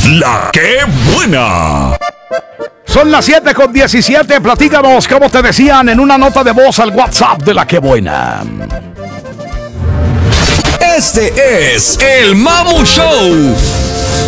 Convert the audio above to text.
La que buena. Son las 7:17. Platícanos, como te decían, en una nota de voz al WhatsApp de La que buena. Este es el Mamu Show.